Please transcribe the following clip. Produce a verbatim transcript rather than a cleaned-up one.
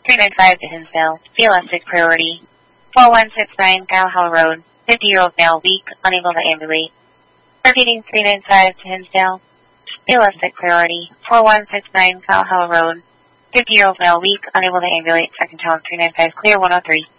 three nine five to Hinsdale, B L S six priority. four one six nine Kyle Hall Road, fifty-year-old male, weak, unable to ambulate. Repeating three nine five to Hinsdale, B L S six priority. four one six nine Kyle Hall Road, fifty-year-old male, weak, unable to ambulate. Second challenge three nine five, clear one oh three.